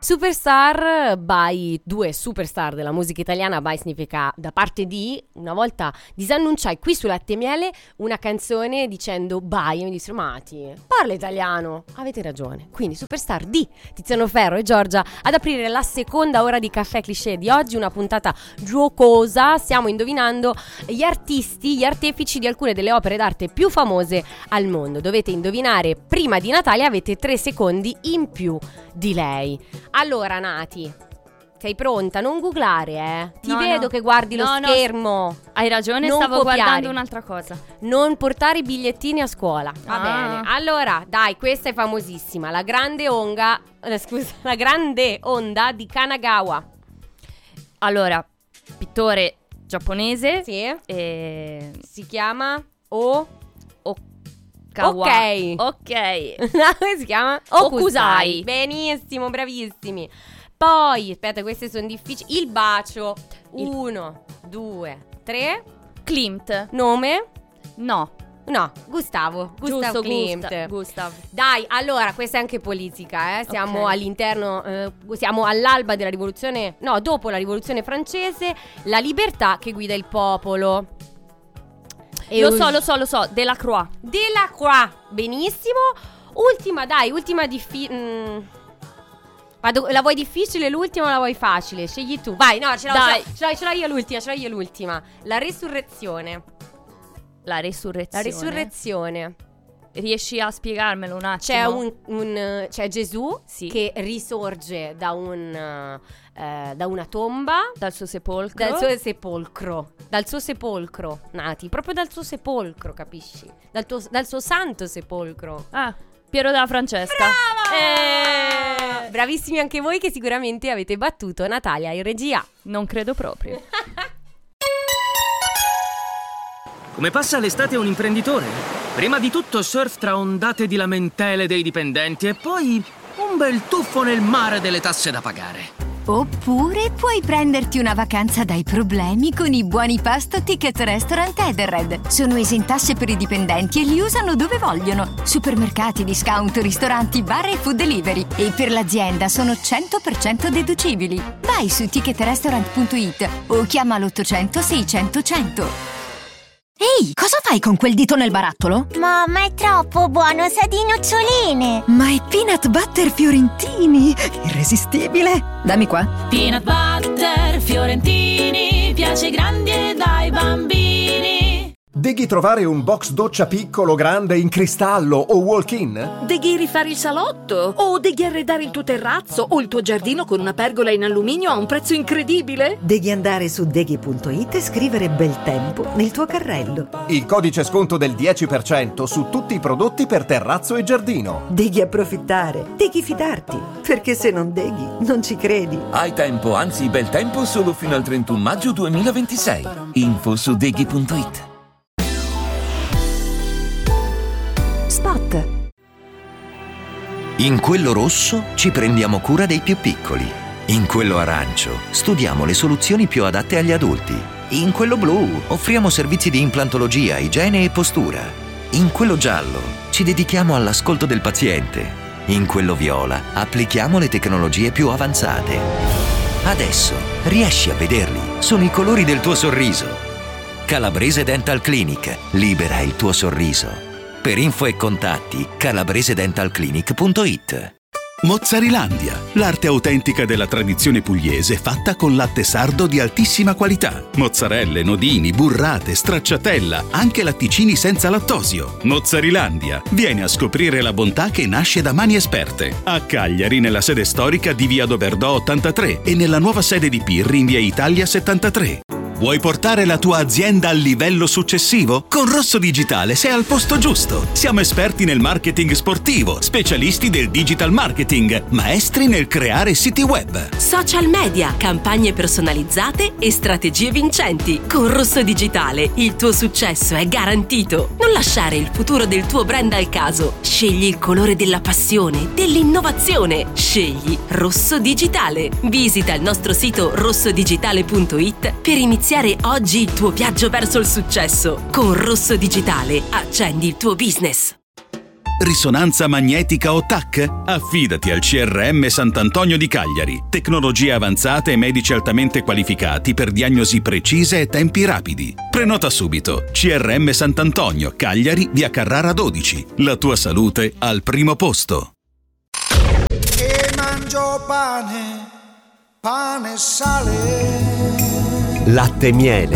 Superstar by due superstar della musica italiana. By significa da parte di. Una volta disannunciai qui su Latte e Miele una canzone dicendo by e mi dissero: Mati, parla italiano. Avete ragione. Quindi Superstar di Tiziano Ferro e Giorgia ad aprire la seconda ora di Caffè Cliché di oggi, una puntata giocosa. Stiamo indovinando gli artisti, gli artefici di alcune delle opere d'arte più famose al mondo. Dovete indovinare prima di Natale, avete 3 secondi in più di lei. Allora Nati, sei pronta? Non googlare, Ti vedo che guardi lo schermo. Hai ragione, non stavo copiare. guardando un'altra cosa. Non portare i bigliettini a scuola. Va bene. Allora, dai, questa è famosissima. La grande onda di Kanagawa. Allora, pittore giapponese. Sì. Si chiama Ok. Come si chiama? Okusai. Benissimo, bravissimi. Poi, aspetta, queste sono difficili. Il bacio. 1, 2, 3. Klimt. Nome? No, Gustavo giusto, Klimt. Gustav. Dai, allora, questa è anche politica, Siamo Ok. all'interno, siamo all'alba della rivoluzione, no, dopo la rivoluzione francese, la libertà che guida il popolo. Lo so, Delacroix. Delacroix, benissimo. Ultima la vuoi difficile l'ultima o la vuoi facile? Scegli tu. Vai, no, ce l'ho io l'ultima. La resurrezione. La resurrezione. Riesci a spiegarmelo un attimo? C'è Gesù, sì, che risorge da una tomba, dal suo sepolcro. Nati, proprio dal suo sepolcro, capisci? Dal suo santo sepolcro. Piero della Francesca. Bravo! Bravissimi anche voi, che sicuramente avete battuto Natalia in regia. Non credo proprio. Come passa l'estate un imprenditore? Prima di tutto surf tra ondate di lamentele dei dipendenti e poi un bel tuffo nel mare delle tasse da pagare. Oppure puoi prenderti una vacanza dai problemi con i buoni pasto Ticket Restaurant Edenred. Sono esentasse per i dipendenti e li usano dove vogliono. Supermercati, discount, ristoranti, bar e food delivery. E per l'azienda sono 100% deducibili. Vai su ticketrestaurant.it o chiama l'800 600 100. Ehi, cosa fai con quel dito nel barattolo? Mamma, è troppo buono, sa di noccioline. Ma è peanut butter fiorentini! Irresistibile! Dammi qua. Peanut butter fiorentini, piace grandi e dai bambini. Deghi trovare un box doccia piccolo, grande, in cristallo o walk-in? Deghi rifare il salotto? O deghi arredare il tuo terrazzo o il tuo giardino con una pergola in alluminio a un prezzo incredibile? Devi andare su deghi.it e scrivere bel tempo nel tuo carrello. Il codice sconto del 10% su tutti i prodotti per terrazzo e giardino. Devi approfittare, devi fidarti, perché se non deghi non ci credi. Hai tempo, anzi bel tempo, solo fino al 31 maggio 2026. Info su deghi.it. Spot. In quello rosso ci prendiamo cura dei più piccoli. In quello arancio studiamo le soluzioni più adatte agli adulti. In quello blu offriamo servizi di implantologia, igiene e postura. In quello giallo ci dedichiamo all'ascolto del paziente. In quello viola applichiamo le tecnologie più avanzate. Adesso riesci a vederli. Sono i colori del tuo sorriso. Calabrese Dental Clinic. Libera il tuo sorriso. Per info e contatti calabresedentalclinic.it. Mozzarilandia, l'arte autentica della tradizione pugliese fatta con latte sardo di altissima qualità. Mozzarelle, nodini, burrate, stracciatella, anche latticini senza lattosio. Mozzarilandia, vieni a scoprire la bontà che nasce da mani esperte. A Cagliari, nella sede storica di via Doberdò 83 e nella nuova sede di Pirri in via Italia 73. Vuoi portare la tua azienda al livello successivo? Con Rosso Digitale sei al posto giusto. Siamo esperti nel marketing sportivo, specialisti del digital marketing, maestri nel creare siti web. Social media, campagne personalizzate e strategie vincenti. Con Rosso Digitale il tuo successo è garantito. Non lasciare il futuro del tuo brand al caso. Scegli il colore della passione, dell'innovazione. Scegli Rosso Digitale. Visita il nostro sito rossodigital.it per iniziare oggi il tuo viaggio verso il successo. Con Rosso Digitale accendi il tuo business. Risonanza magnetica o TAC? Affidati al CRM Sant'Antonio di Cagliari. Tecnologie avanzate e medici altamente qualificati per diagnosi precise e tempi rapidi. Prenota subito. CRM Sant'Antonio, Cagliari, via Carrara 12. La tua salute al primo posto. E mangio pane e sale. Latte e miele.